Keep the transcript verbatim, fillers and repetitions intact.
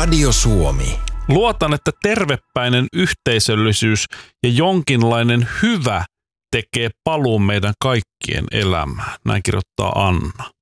Radio Suomi. Luotan, että tervepäinen yhteisöllisyys ja jonkinlainen hyvä tekee paluun meidän kaikkien elämään. Näin kirjoittaa Anna.